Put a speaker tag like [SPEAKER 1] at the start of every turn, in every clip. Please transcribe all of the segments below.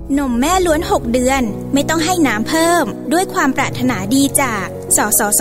[SPEAKER 1] นมแม่ล้วน6เดือนไม่ต้องให้น้ำเพิ่มด้วยความปรารถนาดีจากสสส.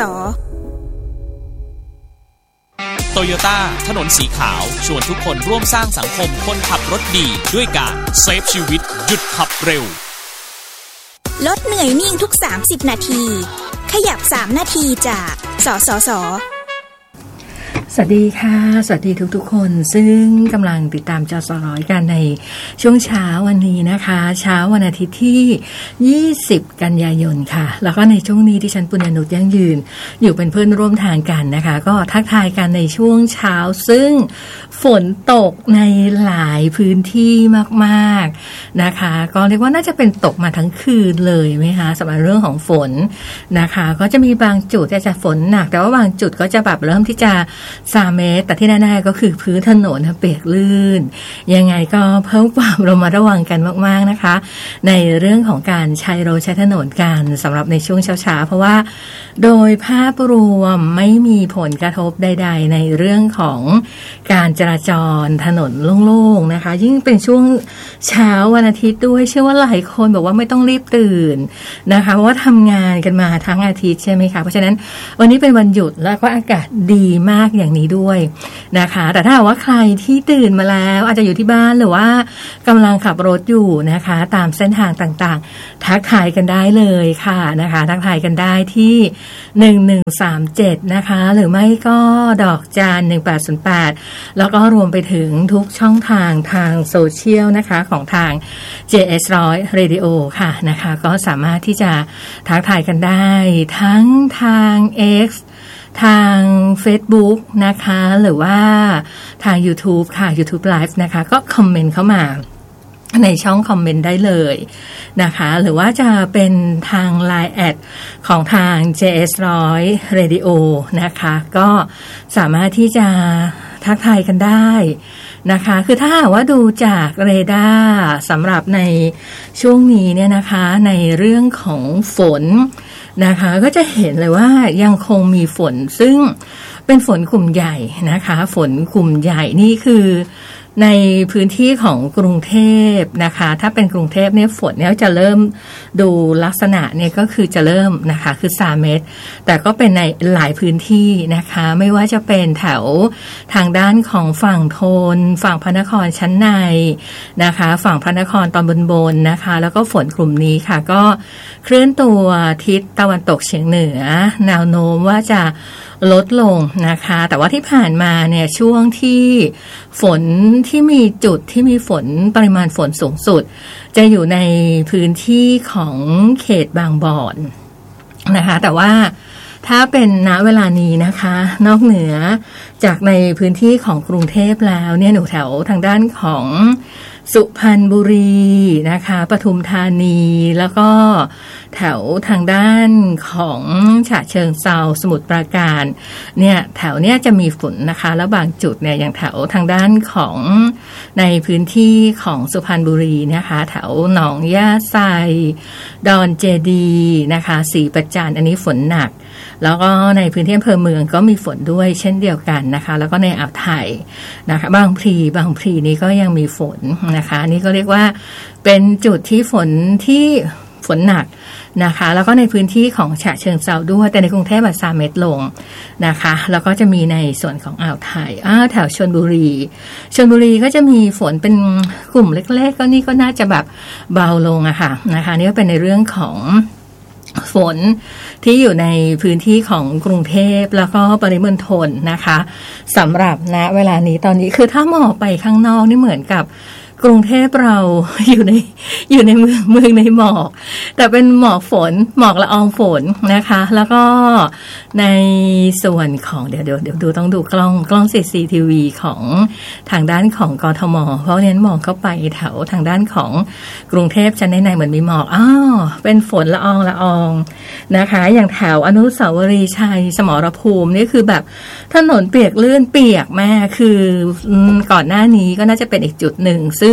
[SPEAKER 2] โตโยต้าถนนสีขาวชวนทุกคนร่วมสร้างสังคมคนขับรถดีด้วยการเซฟชีวิตหยุดขับเร็ว
[SPEAKER 1] ลดเหนื่อยนิ่งทุก30นาทีขยับ3นาทีจากสสส.
[SPEAKER 3] สวัสดีค่ะสวัสดีทุกๆคนซึ่งกำลังติดตามจสร้อยกันในช่วงเช้าวันนี้นะคะเช้าวันอาทิตย์ที่20กันยายนค่ะแล้วก็ในช่วงนี้ที่ฉันปุญญนุชยั่งยืนอยู่เป็นเพื่อนร่วมทางกันนะคะก็ทักทายกันในช่วงเช้าซึ่งฝนตกในหลายพื้นที่มากๆนะคะก็เรียกว่าน่าจะเป็นตกมาทั้งคืนเลยไหมคะสำหรับเรื่องของฝนนะคะก็จะมีบางจุดที่จะฝนหนักแต่ว่าบางจุดก็จะแบบเริ่มที่จะ3 เมตรแต่ที่แน่ๆก็คือพื้นถนนเปียกลื่นยังไงก็เพิ่มความระมัดระวังกันมากๆนะคะในเรื่องของการใช้รถใช้ถนนกันสำหรับในช่วงเช้าๆเพราะว่าโดยภาพรวมไม่มีผลกระทบใดๆในเรื่องของการจราจรถนนโล่งๆนะคะยิ่งเป็นช่วงเช้าวันอาทิตย์ด้วยเชื่อว่าหลายคนบอกว่าไม่ต้องรีบตื่นนะคะเพราะว่าทำงานกันมาทั้งอาทิตย์ใช่ไหมคะเพราะฉะนั้นวันนี้เป็นวันหยุดแล้วก็อากาศดีมากอย่างนี้ด้วยนะคะแต่ถ้าว่าใครที่ตื่นมาแล้วอาจจะอยู่ที่บ้านหรือว่ากำลังขับรถอยู่นะคะตามเส้นทางต่างๆทักทายกันได้เลยค่ะนะคะทักทายกันได้ที่1137นะคะหรือไม่ก็ดอกจาน1808แล้วก็รวมไปถึงทุกช่องทางทางโซเชียลนะคะของทาง JS100 Radio ค่ะนะคะก็สามารถที่จะทักทายกันได้ทั้งทาง Xทาง Facebook นะคะหรือว่าทาง YouTube ค่ะ YouTube Live นะคะก็คอมเมนต์เข้ามาในช่องคอมเมนต์ได้เลยนะคะหรือว่าจะเป็นทาง LINE แอดของทาง JS100 Radio นะคะก็สามารถที่จะทักทายกันได้นะคะคือถ้าว่าดูจากเรดาร์สำหรับในช่วงนี้เนี่ยนะคะในเรื่องของฝนนะคะก็จะเห็นเลยว่ายังคงมีฝนซึ่งเป็นฝนกลุ่มใหญ่นะคะฝนกลุ่มใหญ่นี่คือในพื้นที่ของกรุงเทพนะคะถ้าเป็นกรุงเทพเนี่ยฝนเนี่ยจะเริ่มดูลักษณะเนี่ยก็คือจะเริ่มนะคะคือ3 เมตรแต่ก็เป็นในหลายพื้นที่นะคะไม่ว่าจะเป็นแถวทางด้านของฝั่งธนฝั่งพระนครชั้นในนะคะฝั่งพระนครตอนบนๆนะคะแล้วก็ฝนกลุ่มนี้ค่ะก็เคลื่อนตัวทิศตะวันตกเฉียงเหนือแนวโน้มว่าจะลดลงนะคะแต่ว่าที่ผ่านมาเนี่ยช่วงที่ฝนที่มีจุดที่มีฝนปริมาณฝนสูงสุดจะอยู่ในพื้นที่ของเขตบางบ่อนนะคะแต่ว่าถ้าเป็นณเวลานี้นะคะนอกเหนือจากในพื้นที่ของกรุงเทพแล้วเนี่ยหนูแถวทางด้านของสุพรรณบุรีนะคะปทุมธานีแล้วก็แถวทางด้านของฉะเชิงเทราสมุทรปราการเนี่ยแถวเนี้ยจะมีฝนนะคะแล้วบางจุดเนี่ยอย่างแถวทางด้านของในพื้นที่ของสุพรรณบุรีนะคะแถวหนองย่าไซดอนเจดีนะคะศรีประจันอันนี้ฝนหนักแล้วก็ในพื้นที่อำเภอเมืองก็มีฝนด้วยเช่นเดียวกันนะคะแล้วก็ในอ่าวไทยนะคะบางพลีนี้ก็ยังมีฝนนะคะนี่ก็เรียกว่าเป็นจุดที่ฝนหนักนะคะแล้วก็ในพื้นที่ของฉะเชิงเทราด้วยแต่ในกรุงเทพ3 เมตรลงนะคะแล้วก็จะมีในส่วนของอ่าวไทยแถวชลบุรีก็จะมีฝนเป็นกลุ่มเล็กๆก็นี่ก็น่าจะแบบเบาลงอะค่ะนะคะนี่ก็เป็นในเรื่องของฝนที่อยู่ในพื้นที่ของกรุงเทพแล้วก็ปริมณฑลนะคะสำหรับณเวลานี้ตอนนี้คือถ้ามองไปข้างนอกนี่เหมือนกับกรุงเทพเราอยู่ในเมืองในหมอกแต่เป็นหมอกฝนหมอกละอองฝนนะคะแล้วก็ในส่วนของเดี๋ยวดูต้องดูกล้อง CCTV ของทางด้านของกทมเพราะเน้นมองเข้าไปแถวทางด้านของกรุงเทพชั้นในเหมือนมีหมอกเป็นฝนละอองนะคะอย่างแถวอนุสาวรีย์ชัยสมรภูมินี่คือแบบถนนเปียกลื่นเปียกมากคือก่อนหน้านี้ก็น่าจะเป็นอีกจุดหนึ่งซึ่ง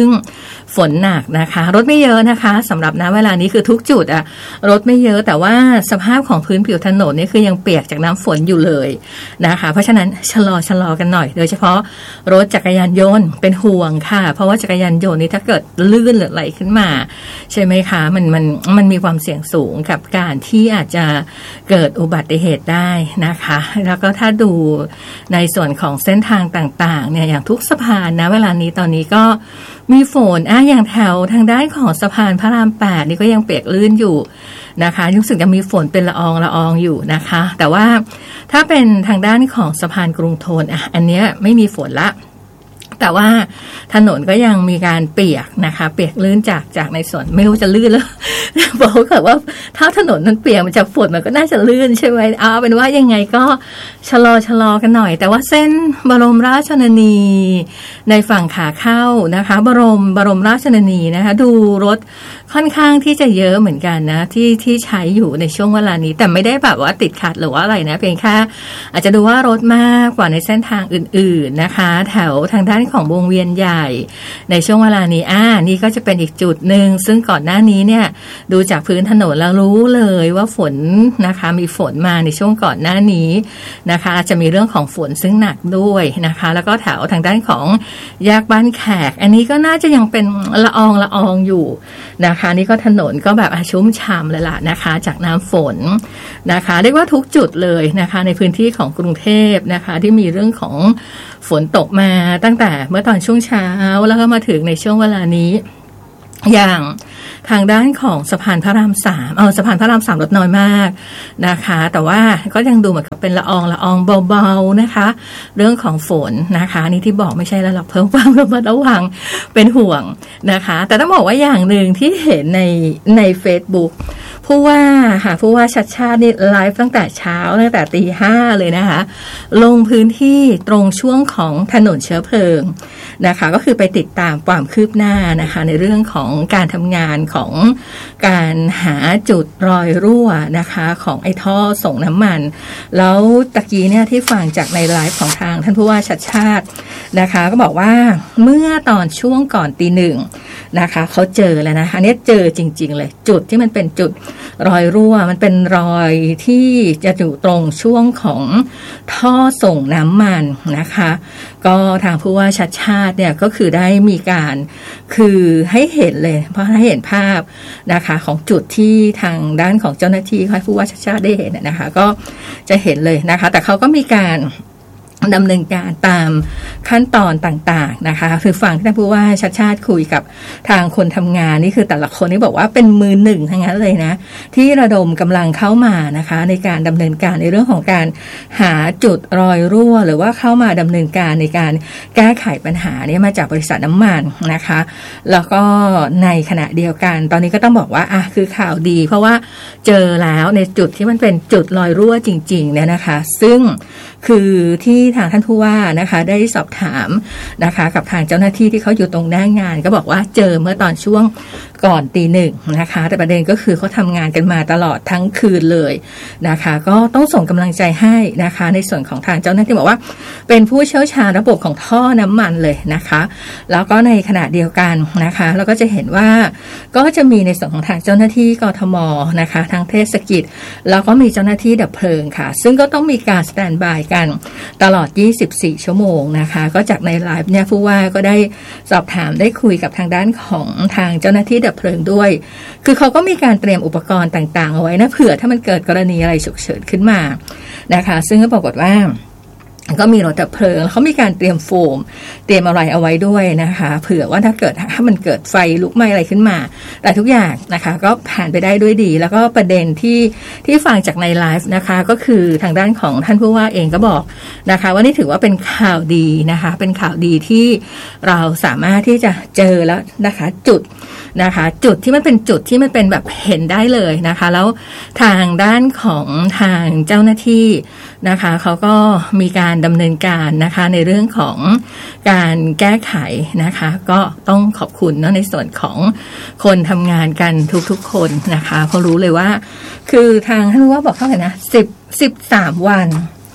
[SPEAKER 3] ซึ่งฝนหนักนะคะรถไม่เยอะนะคะสำหรับณเวลานี้คือทุกจุดอะรถไม่เยอะแต่ว่าสภาพของพื้นผิวถนนนี่คือยังเปียกจากน้ำฝนอยู่เลยนะคะเพราะฉะนั้นชะลอกันหน่อยโดยเฉพาะรถจักรยานยนต์เป็นห่วงค่ะเพราะว่าจักรยานยนต์นี่ถ้าเกิดลื่นหรือไหลขึ้นมาใช่ไหมคะมันมีความเสี่ยงสูงกับการที่อาจจะเกิดอุบัติเหตุได้นะคะแล้วก็ถ้าดูในส่วนของเส้นทางต่างๆเนี่ยอย่างทุกสะพานนะเวลานี้ตอนนี้ก็มีฝนอย่างแถวทางด้านของสะพานพระราม8นี่ก็ยังเปียกลื่นอยู่นะคะรู้สึกจะมีฝนเป็นละอองอยู่นะคะแต่ว่าถ้าเป็นทางด้านของสะพานกรุงธนอันนี้ไม่มีฝนละแต่ว่าถนนก็ยังมีการเปียกนะคะเปียกลื่นจากในส่วนไม่รู้จะลื่นแล้วบอกกับว่าถ้าถนนมันเปียกมันจากฝนมันก็น่าจะลื่นใช่ไหมเอาเป็นว่ายังไงก็ชะลอกันหน่อยแต่ว่าเส้นบรมราชชนนีในฝั่งขาเข้านะคะบรมราชชนนีนะคะดูรถค่อนข้างที่จะเยอะเหมือนกันนะที่ใช้อยู่ในช่วงเวลานี้แต่ไม่ได้แบบว่าติดขัดหรือว่าอะไรนะเพียงแค่อาจจะดูว่ารถมากกว่าในเส้นทางอื่นๆนะคะแถวทางด้านของวงเวียนใหญ่ในช่วงเวลานี้นี่ก็จะเป็นอีกจุดหนึ่งซึ่งก่อนหน้านี้เนี่ยดูจากพื้นถนนแล้วรู้เลยว่าฝนนะคะมีฝนมาในช่วงก่อนหน้านี้นะคะอาจจะมีเรื่องของฝนซึ่งหนักด้วยนะคะแล้วก็แถวทางด้านของแยกบ้านแขกอันนี้ก็น่าจะยังเป็นละอองอยู่นะคะนี่ก็ถนนก็แบบชุ่มฉ่ำเลยล่ะนะคะจากน้ำฝนนะคะเรียกว่าทุกจุดเลยนะคะในพื้นที่ของกรุงเทพนะคะที่มีเรื่องของฝนตกมาตั้งแต่เมื่อตอนช่วงเช้าแล้วก็มาถึงในช่วงเวลานี้อย่างทางด้านของสะพานพระราม3สะพานพระราม3รถน้อยมากนะคะแต่ว่าก็ยังดูเหมือนกับเป็นละอองเบาๆนะคะเรื่องของฝนนะคะนี่ที่บอกไม่ใช่แล้วหรอกเพิ่มความระมัดระวังเป็นห่วงนะคะแต่ต้องบอกว่าอย่างหนึ่งที่เห็นใน Facebook ผู้ว่าชัดชาตินี่ไลฟ์ตั้งแต่เช้าตั้งแต่ 5:00 เลยนะคะลงพื้นที่ตรงช่วงของถนนเชื้อเพลิงนะคะก็คือไปติดตามความคืบหน้านะคะในเรื่องของการทำงานของการหาจุดรอยรั่วนะคะของไอ้ท่อส่งน้ำมันแล้วตะกี้เนี่ยที่ฟังจากในไลฟ์ของทางท่านผู้ว่าชัดชาตินะคะก็บอกว่าเมื่อตอนช่วงก่อน 1:00 นะคะเขาเจอแล้วนะคะเนี่ยเจอจริงๆเลยจุดที่มันเป็นจุดรอยรั่วมันเป็นรอยที่จะอยู่ตรงช่วงของท่อส่งน้ำมันนะคะก็ทางผู้ว่าชัดชาติเนี่ยก็คือได้มีการคือให้เห็นเลยเพราะให้เห็นภาพนะคะของจุดที่ทางด้านของเจ้าหน้าที่ให้ผู้ว่าชัดชาติได้เห็นนะคะก็จะเห็นเลยนะคะแต่เขาก็มีการดำเนินการตามขั้นตอนต่างๆนะคะคือฟังที่ท่านผู้ว่าชัดชาติคุยกับทางคนทำงานนี่คือแต่ละคนนี่บอกว่าเป็นมือหนึ่งทั้งนั้นเลยนะที่ระดมกำลังเข้ามานะคะในการดำเนินการในเรื่องของการหาจุดรอยรั่วหรือว่าเข้ามาดำเนินการในการแก้ไขปัญหานี้มาจากบริษัทน้ำมันนะคะแล้วก็ในขณะเดียวกันตอนนี้ก็ต้องบอกว่าคือข่าวดีเพราะว่าเจอแล้วในจุดที่มันเป็นจุดรอยรั่วจริงๆเนี่ยนะคะซึ่งคือที่ทางท่านผู้ว่านะคะได้สอบถามนะคะกับทางเจ้าหน้าที่ที่เขาอยู่ตรงหน้างานก็บอกว่าเจอเมื่อตอนช่วงก่อน 1:00 นะคะแต่ประเด็นก็คือเขาทำงานกันมาตลอดทั้งคืนเลยนะคะก็ต้องส่งกำลังใจให้นะคะในส่วนของทางเจ้าหน้าที่บอกว่าเป็นผู้เชี่ยวชาญระบบของท่อน้ำมันเลยนะคะแล้วก็ในขณะเดียวกันนะคะเราก็จะเห็นว่าก็จะมีในส่วนของทางเจ้าหน้าที่กทมนะคะทางเทศกิจแล้วก็มีเจ้าหน้าที่ดับเพลิงค่ะซึ่งก็ต้องมีการสแตนด์บายกันตลอด24 ชั่วโมงนะคะก็จากในไลฟ์เนี่ยผู้ว่าก็ได้สอบถามได้คุยกับทางด้านของทางเจ้าหน้าที่ดับเพลิงด้วยคือเขาก็มีการเตรียมอุปกรณ์ต่างๆเอาไว้นะเผื่อถ้ามันเกิดกรณีอะไรฉุกเฉินขึ้นมานะคะซึ่งก็ปรากฏว่าก็มีรถดับเพลิงเขามีการเตรียมโฟมเตรียมอะไรเอาไว้ด้วยนะคะเผื่อว่าถ้ามันเกิดไฟลุกไหม้อะไรขึ้นมาแต่ทุกอย่างนะคะก็ผ่านไปได้ด้วยดีแล้วก็ประเด็นที่ฟังจากในไลฟ์นะคะก็คือทางด้านของท่านผู้ว่าเองก็บอกนะคะว่านี่ถือว่าเป็นข่าวดีนะคะเป็นข่าวดีที่เราสามารถที่จะเจอแล้วนะคะจุดที่มันเป็นจุดที่มันเป็นแบบเห็นได้เลยนะคะแล้วทางด้านของทางเจ้าหน้าที่นะคะเขาก็มีการดำเนินการนะคะในเรื่องของการแก้ไขนะคะก็ต้องขอบคุณเนาะในส่วนของคนทำงานกันทุกๆคนนะคะเขารู้เลยว่าคือทางท่านว่าบอกเท่าไหร่นะ13 วัน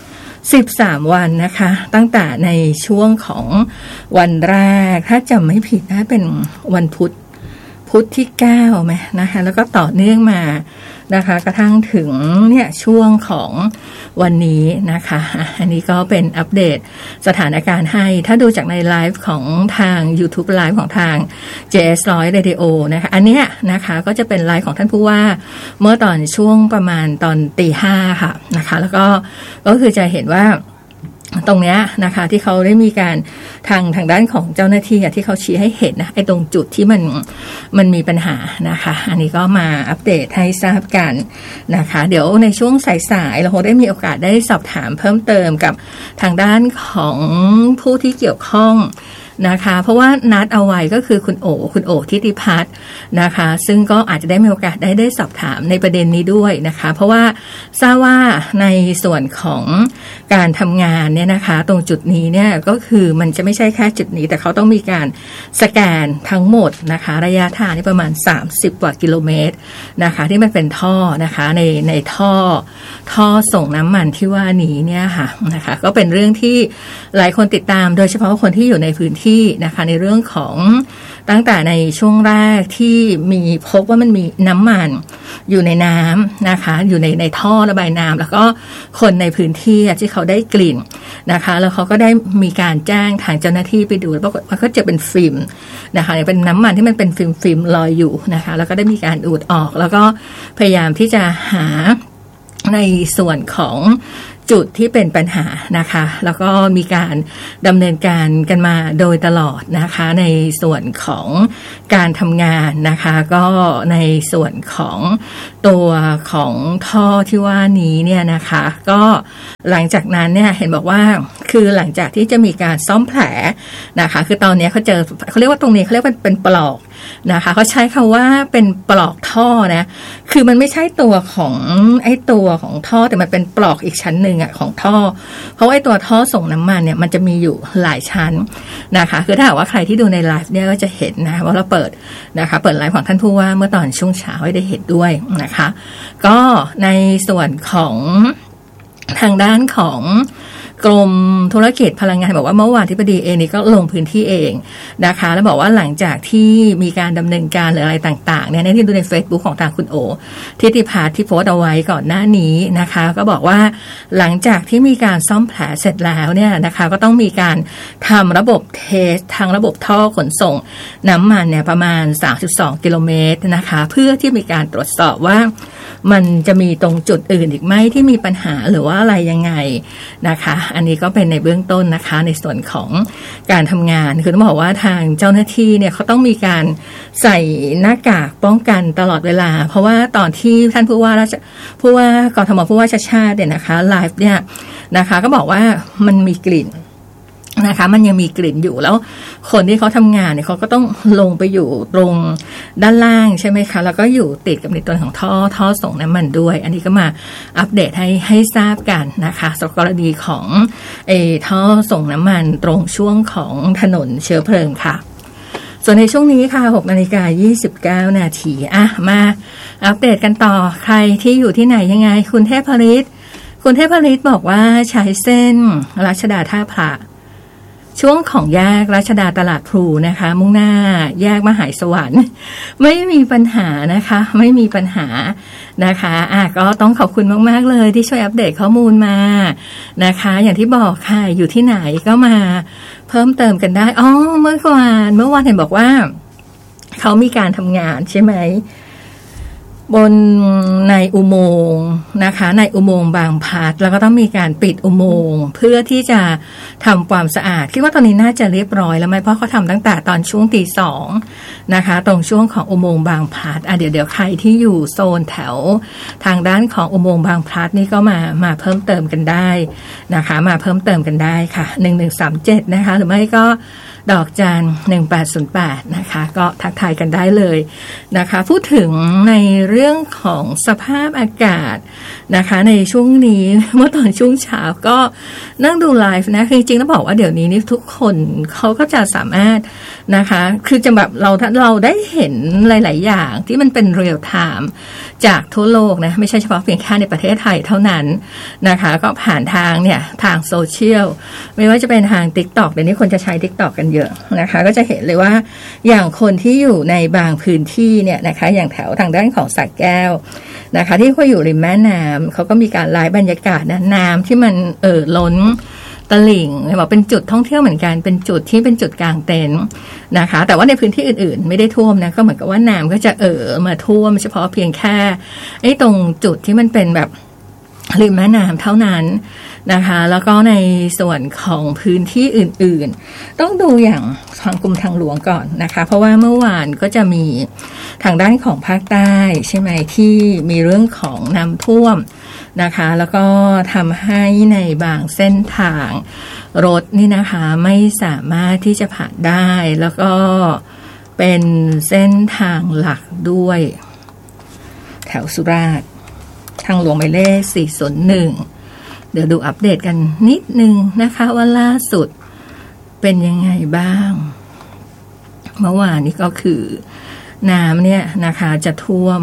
[SPEAKER 3] 13วันนะคะตั้งแต่ในช่วงของวันแรกถ้าจำไม่ผิดนะเป็นวันพุธที่9ไหมนะคะแล้วก็ต่อเนื่องมานะคะกระทั่งถึงเนี่ยช่วงของวันนี้นะคะอันนี้ก็เป็นอัปเดตสถานการณ์ให้ถ้าดูจากในไลฟ์ของทาง YouTube ไลฟ์ของทาง JS100 Radio นะคะอันเนี้ยนะคะก็จะเป็นไลฟ์ของท่านผู้ว่าเมื่อตอนช่วงประมาณตอน 5:00 ค่ะนะคะแล้วก็คือจะเห็นว่าตรงเนี้ยนะคะที่เขาได้มีการทางด้านของเจ้าหน้าที่ที่เขาชี้ให้เห็นนะไอ้ตรงจุดที่มันมีปัญหานะคะอันนี้ก็มาอัปเดตให้ทราบกันนะคะเดี๋ยวในช่วงสายๆเราคงได้มีโอกาสได้สอบถามเพิ่มเติมกับทางด้านของผู้ที่เกี่ยวข้องนะคะเพราะว่านัดเอาไว้ก็คือคุณโอทิติพัฒน์นะคะซึ่งก็อาจจะได้มีโอกาสได้สอบถามในประเด็นนี้ด้วยนะคะเพราะว่าทราบว่าในส่วนของการทำงานเนี่ยนะคะตรงจุดนี้เนี่ยก็คือมันจะไม่ใช่แค่จุดนี้แต่เขาต้องมีการสแกนทั้งหมดนะคะระยะทางนี่ประมาณ30กว่ากิโลเมตรนะคะที่มันเป็นท่อนะคะในท่อส่งน้ำมันที่ว่านี้เนี่ยค่ะนะคะก็เป็นเรื่องที่หลายคนติดตามโดยเฉพาะคนที่อยู่ในพื้นที่นะคะในเรื่องของตั้งแต่ในช่วงแรกที่มีพบว่ามันมีน้ำมันอยู่ในน้ำนะคะอยู่ในท่อระบายน้ำแล้วก็คนในพื้นที่ที่เขาได้กลิ่นนะคะแล้วเขาก็ได้มีการแจ้งทางเจ้าหน้าที่ไปดูแล้วปรากฏว่าก็จะเป็นฟิล์มนะคะเป็นน้ำมันที่มันเป็นฟิล์มลอยอยู่นะคะแล้วก็ได้มีการอูดออกแล้วก็พยายามที่จะหาในส่วนของจุดที่เป็นปัญหานะคะแล้วก็มีการดำเนินการกันมาโดยตลอดนะคะในส่วนของการทำงานนะคะก็ในส่วนของตัวของท่อที่ว่านี้เนี่ยนะคะก็หลังจากนั้นเนี่ยเห็นบอกว่าคือหลังจากที่จะมีการซ่อมแผลนะคะคือตอนนี้เขาเรียกว่าตรงนี้เขาเรียกว่าเป็นปลอกนะคะเขาใช้คำว่าเป็นปลอกท่อนะคือมันไม่ใช่ตัวของไอ้ตัวของท่อแต่มันเป็นปลอกอีกชั้นหนึ่งอะของท่อเพราะว่าไอ้ตัวท่อส่งน้ำมันเนี่ยมันจะมีอยู่หลายชั้นนะคะคือถ้าหากว่าใครที่ดูในไลฟ์เนี่ยก็จะเห็นนะว่าเราเปิดไลฟ์ของท่านผู้ว่าเมื่อตอนช่วงเช้าให้ได้เห็นด้วยนะคะก็ในส่วนของทางด้านของกรมธุรกิจพลังงานบอกว่าเมื่อวานที่อธิบดีเองนี่ก็ลงพื้นที่เองนะคะแล้วบอกว่าหลังจากที่มีการดำเนินการหรืออะไรต่างๆเนี่ยที่ดูใน Facebook ของทางคุณโอทิติพัฒน์ที่โพสต์เอาไว้ก่อนหน้านี้นะคะก็บอกว่าหลังจากที่มีการซ่อมแผลเสร็จแล้วเนี่ยนะคะก็ต้องมีการทำระบบเทสทางระบบท่อขนส่งน้ำมันเนี่ยประมาณ 32 กิโลเมตรนะคะเพื่อที่มีการตรวจสอบว่ามันจะมีตรงจุดอื่นอีกไหมที่มีปัญหาหรือว่าอะไรยังไงนะคะอันนี้ก็เป็นในเบื้องต้นนะคะในส่วนของการทำงานคือต้องบอกว่าทางเจ้าหน้าที่เนี่ยเขาต้องมีการใส่หน้ากากป้องกันตลอดเวลาเพราะว่าตอนที่ท่านผู้ว่ากทมผู้ว่าชาติชาติเนี่ยนะคะไลฟ์เนี่ยนะคะก็บอกว่ามันมีกลิ่นนะคะมันยังมีกลิ่นอยู่แล้วคนที่เขาทำงานเนี่ยเขาก็ต้องลงไปอยู่ตรงด้านล่างใช่ไหมคะแล้วก็อยู่ติดกับในตัวของท่อส่งน้ำมันด้วยอันนี้ก็มาอัปเดตให้ทราบกันนะคะสำหรับกรณีของท่อส่งน้ำมันตรงช่วงของถนนเชื้อเพลิงค่ะส่วนในช่วงนี้ค่ะ 6:29 นาทีมาอัปเดตกันต่อใครที่อยู่ที่ไหนยังไงคุณเทพผลิตบอกว่าใช้เส้นรัชดาท่าพระช่วงของแยกรัชดาตลาดพลูนะคะมุ่งหน้าแยกมหาสวรรค์ไม่มีปัญหานะคะไม่มีปัญหานะคะก็ต้องขอบคุณมากๆเลยที่ช่วยอัปเดตข้อมูลมานะคะอย่างที่บอกค่ะอยู่ที่ไหนก็มาเพิ่มเติมกันได้เมื่อวานเห็นบอกว่าเขามีการทำงานใช่ไหมบนในอุโมงค์นะคะในอุโมงค์บางพลัดแล้วก็ต้องมีการปิดอุโมงค์เพื่อที่จะทำความสะอาดคิดว่าตอนนี้น่าจะเรียบร้อยแล้วไหมเพราะเขาทำตั้งแต่ตอนช่วง 2:00 นะคะตรงช่วงของอุโมงค์บางพลัดเดี๋ยวใครที่อยู่โซนแถวทางด้านของอุโมงค์บางพลัดนี่ก็มาเพิ่มเติมกันได้นะคะมาเพิ่มเติมกันได้ค่ะ1137นะคะหรือไม่ก็ดอกจัน1808นะคะก็ทักทายกันได้เลยนะคะพูดถึงในเรื่องของสภาพอากาศนะคะในช่วงนี้เมื่อตอนช่วงเช้าก็นั่งดูไลฟ์นะคือจริงๆต้องบอกว่าเดี๋ยวนี้นี่ทุกคนเขาก็จะสามารถนะคะคือจะแบบเราได้เห็นหลายๆอย่างที่มันเป็นเรียลไทม์จากทั่วโลกนะไม่ใช่เฉพาะเพียงแค่ในประเทศไทยเท่านั้นนะคะก็ผ่านทางเนี่ยทางโซเชียลไม่ว่าจะเป็นทาง TikTok เดี๋ยวนี้คนจะใช้ TikTok กันเยอะนะคะก็จะเห็นเลยว่าอย่างคนที่อยู่ในบางพื้นที่เนี่ยนะคะอย่างแถวทางด้านของสระแก้วนะคะที่เขาอยู่ริมแม่น้ำเขาก็มีการไลฟ์บรรยากาศน้ำที่มันล้นตลิ่งบอกเป็นจุดท่องเที่ยวเหมือนกันเป็นจุดที่เป็นจุดกลางเต็นท์นะคะแต่ว่าในพื้นที่อื่นๆไม่ได้ท่วมนะก็เหมือนกับว่าน้ำก็จะมาท่วมเฉพาะเพียงแค่ตรงจุดที่มันเป็นแบบริมแม่น้ำเท่านั้นนะคะแล้วก็ในส่วนของพื้นที่อื่นๆต้องดูอย่างทางกรมทางหลวงก่อนนะคะเพราะว่าเมื่อวานก็จะมีทางด้านของภาคใต้ใช่ไหมที่มีเรื่องของน้ำท่วมนะคะแล้วก็ทำให้ในบางเส้นทางรถนี่นะคะไม่สามารถที่จะผ่านได้แล้วก็เป็นเส้นทางหลักด้วยแถวสุราษฎร์ทางหลวงหมายเลข401เดี๋ยวดูอัปเดตกันนิดนึงนะคะว่าล่าสุดเป็นยังไงบ้างเมื่อวานนี้ก็คือน้ำเนี่ยนะคะจะท่วม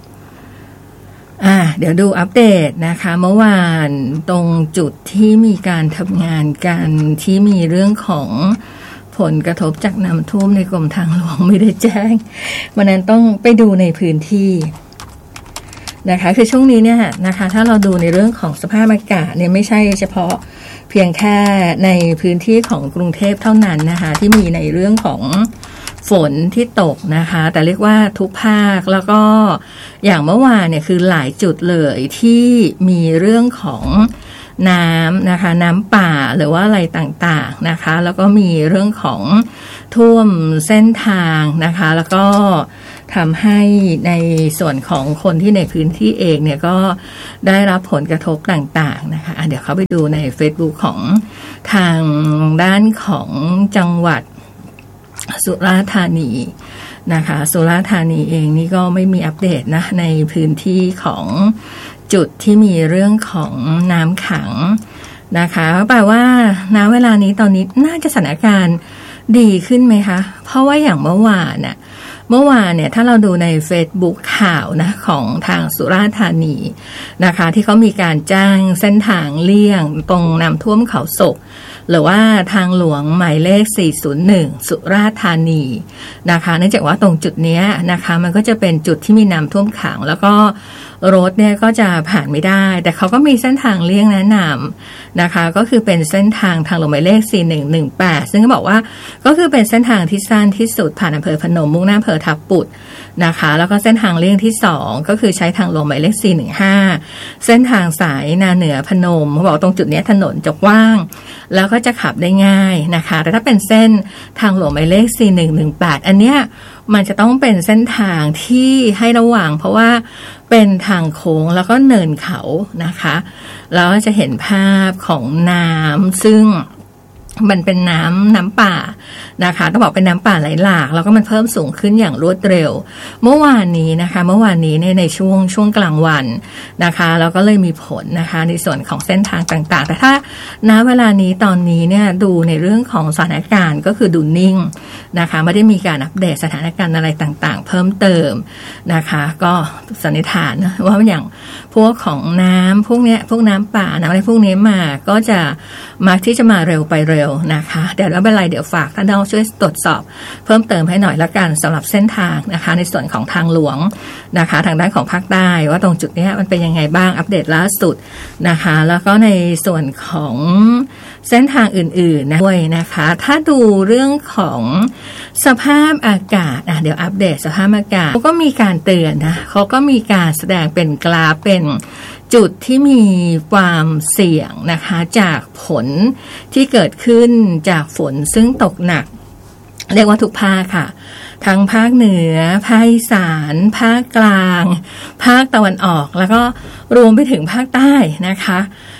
[SPEAKER 3] เดี๋ยวดูอัปเดตนะคะเมื่อวานตรงจุดที่มีการทำงานกันที่มีเรื่องของผลกระทบจากน้ำท่วมในกรมทางหลวงไม่ได้แจ้งวันนั้นต้องไปดูในพื้นที่นะคะคือช่วงนี้เนี่ยนะคะถ้าเราดูในเรื่องของสภาพอากาศเนี่ยไม่ใช่เฉพาะเพียงแค่ในพื้นที่ของกรุงเทพเท่านั้นนะคะที่มีในเรื่องของฝนที่ตกนะคะแต่เรียกว่าทุกภาคแล้วก็อย่างเมื่อวานเนี่ยคือหลายจุดเลยที่มีเรื่องของน้ำนะคะน้ำป่าหรือว่าอะไรต่างๆนะคะแล้วก็มีเรื่องของท่วมเส้นทางนะคะแล้วก็ทำให้ในส่วนของคนที่ในพื้นที่เองเนี่ยก็ได้รับผลกระทบต่างๆนะคะเดี๋ยวเข้าไปดูใน Facebook ของทางด้านของจังหวัดสุราษฎร์ธานีนะคะสุราษฎร์ธานีเองนี่ก็ไม่มีอัปเดตนะในพื้นที่ของจุดที่มีเรื่องของน้ำขังนะคะแปลว่าณเวลานี้ตอนนี้น่าจะสถานการณ์ดีขึ้นไหมคะเพราะว่าอย่างเมื่อวานเนี่ยถ้าเราดูใน Facebook ข่าวนะของทางสุราษฎร์ธานีนะคะที่เขามีการจ้างเส้นทางเลี่ยงตรงน้ำท่วมเขาศกหรือว่าทางหลวงหมายเลข401สุราษฎร์ธานีนะคะเนื่องจากว่าตรงจุดนี้นะคะมันก็จะเป็นจุดที่มีน้ำท่วมขังแล้วก็รถเนี่ยก็จะผ่านไม่ได้แต่เขาก็มีเส้นทางเลี่ยงแนะนำนะคะก็คือเป็นเส้นทางหลวงหมายเลข4118ซึ่งก็บอกว่าก็คือเป็นเส้นทางที่สั้นที่สุดผ่านอำเภอพนมมุ่งหน้าอำเภอทับปุดนะคะแล้วก็เส้นทางเลี่ยงที่2ก็คือใช้ทางหลวงหมายเลข415เส้นทางสายนาเหนือพนมเขาบอกตรงจุดนี้ถนนจะกว้างแล้วก็จะขับได้ง่ายนะคะแต่ถ้าเป็นเส้นทางหลวงหมายเลข4118อันเนี้ยมันจะต้องเป็นเส้นทางที่ให้ระวังเพราะว่าเป็นทางโค้งแล้วก็เนินเขานะคะแล้วจะเห็นภาพของน้ำซึ่งมันเป็นน้ำป่านะคะต้องบอกเป็นน้ำป่าไหลหลากแล้วก็มันเพิ่มสูงขึ้นอย่างรวดเร็วเมื่อวานนี้ในช่วงกลางวันนะคะแล้วก็เลยมีผลนะคะในส่วนของเส้นทางต่างๆแต่ถ้าณเวลานี้ตอนนี้เนี่ยดูในเรื่องของสถานการณ์ก็คือดูนิ่งนะคะไม่ได้มีการอัปเดตสถานการณ์อะไรต่างๆเพิ่มเติมนะคะก็สันนิษฐานว่าอย่างพวกของน้ำพวกเนี้ยพวกน้ำป่าน้ำอะไรพวกนี้มาก็จะมักที่จะมาเร็วไปเร็วนะคะเดี๋ยวไม่เป็นไรเดี๋ยวฝากท่านดาวช่วยตรวจสอบเพิ่มเติมให้หน่อยละกันสำหรับเส้นทางนะคะในส่วนของทางหลวงนะคะทางด้านของภาคใต้ว่าตรงจุดนี้มันเป็นยังไงบ้างอัปเดตล่าสุดนะคะแล้วก็ในส่วนของเส้นทางอื่นๆนะด้วยนะคะถ้าดูเรื่องของสภาพอากาศเดี๋ยวอัปเดตสภาพอากาศเขาก็มีการเตือนนะเขาก็มีการแสดงเป็นกราฟเป็นจุดที่มีความเสี่ยงนะคะจากผลที่เกิดขึ้นจากฝนซึ่งตกหนักเรียกว่าทุกภาคค่ะทั้งภาคเหนือภาคอีสานภาคกลางภาคตะวันออกแล้วก็รวมไปถึงภาคใต้นะคะ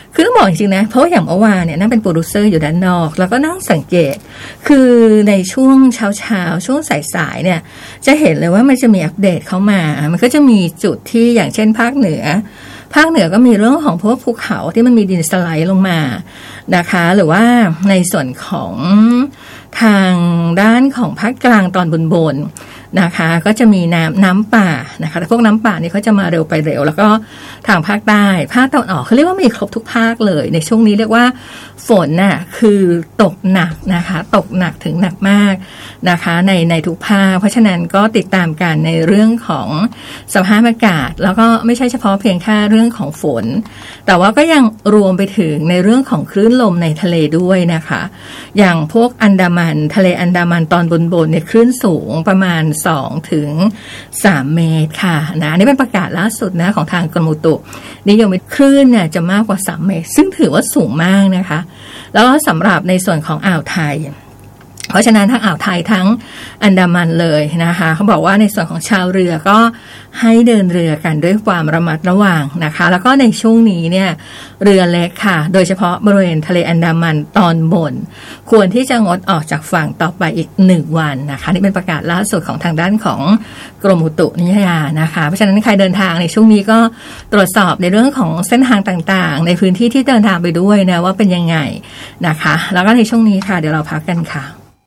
[SPEAKER 3] คือต้องบอกจริงๆนะเพราะอย่างเมื่อวานเนี่ยนั่งเป็นโปรดิวเซอร์อยู่ด้านนอกแล้วก็นั่งสังเกตคือในช่วงเช้าช่วงสายๆเนี่ยจะเห็นเลยว่ามันจะมีอัปเดตเข้ามามันก็จะมีจุดที่อย่างเช่นภาคเหนือก็มีเรื่องของพวกภูเขาที่มันมีดินสไลด์ลงมานะคะหรือว่าในส่วนของทางด้านของภาคกลางตอนบนนะคะก็จะมีน้ำป่านะคะพวกน้ำป่านี่เขาจะมาเร็วไปเร็วแล้วก็ทางภาคใต้ภาคตะวันออกเขาเรียกว่ามีครบทุกภาคเลยในช่วงนี้เรียกว่าฝนน่ะคือตกหนักนะคะตกหนักถึงหนักมากนะคะในทุกภาคเพราะฉะนั้นก็ติดตามกันในเรื่องของสภาพอากาศแล้วก็ไม่ใช่เฉพาะเพียงแค่เรื่องของฝนแต่ว่าก็ยังรวมไปถึงในเรื่องของคลื่นลมในทะเลด้วยนะคะอย่างพวกอันดามันทะเลอันดามันตอนบนเนี่ยคลื่นสูงประมาณ2 ถึง 3 เมตรค่ะนะนี่เป็นประกาศล่าสุดนะของทางกรมอุตุนิยมคลื่นเนี่ยจะมากกว่า3 เมตรซึ่งถือว่าสูงมากนะคะแล้วก็สำหรับในส่วนของอ่าวไทยเพราะฉะนั้นทั้งอ่าวไทยทั้งอันดามันเลยนะคะเขาบอกว่าในส่วนของชาวเรือก็ให้เดินเรือกันด้วยความระมัดระวังนะคะแล้วก็ในช่วงนี้เนี่ยเรือเล็กค่ะโดยเฉพาะบริเวณทะเลอันดามันตอนบนควรที่จะงดออกจากฝั่งต่อไปอีก1 วันนะคะนี่เป็นประกาศล่าสุดของทางด้านของกรมอุตุนิยมวิทยานะคะเพราะฉะนั้นใครเดินทางในช่วงนี้ก็ตรวจสอบในเรื่องของเส้นทางต่างๆในพื้นที่ที่เดินทางไปด้วยนะว่าเป็นยังไงนะคะแล้วก็ในช่วงนี้ค่ะเดี๋ยวเราพักกันค่ะ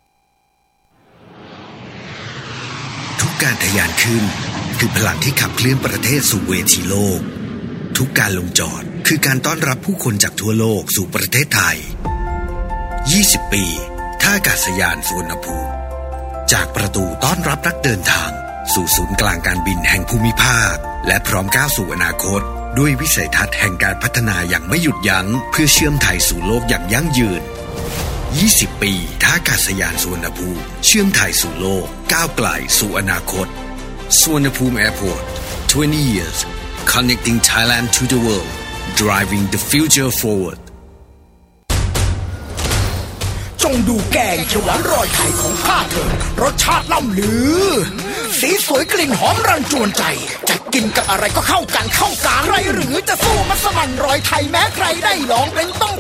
[SPEAKER 4] การทะยานขึ้นคือพลังที่ขับเคลื่อนประเทศสู่เวทีโลกทุกการลงจอดคือการต้อนรับผู้คนจากทั่วโลกสู่ประเทศไทย20 ปีท่าอากาศยานสุวรรณภูมิจากประตูต้อนรับนักเดินทางสู่ศูนย์กลางการบินแห่งภูมิภาคและพร้อมก้าวสู่อนาคตด้วยวิสัยทัศน์แห่งการพัฒนาอย่างไม่หยุดยั้งเพื่อเชื่อมไทยสู่โลกอย่างยั่งยืน20 ปีท่าอากาศยานสุวรรณภูมิเชื่อมไทยสู่โลกก้าวไกลสู่อนาคตสุวรรณภูมิ Airport 20 years connecting Thailand to the world driving the future forward
[SPEAKER 5] จงดูแกงเขียวหวานรอยไข่ของข้าเถิดรสชาติล่ำลือสีสวยกลิ่นหอมรันจวนใจจะกินกับอะไรก็เข้ากันใครหรือจะสู้มัสมั่นรอยไทยแม้ใครได้ลองเป็นต้อง